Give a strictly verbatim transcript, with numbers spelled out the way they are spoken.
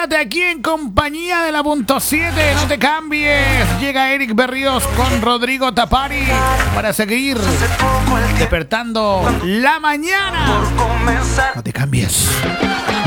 Quédate aquí en compañía de la punto siete, no te cambies. Llega Eric Berríos con Rodrigo Tapari para seguir despertando la mañana. No te cambies.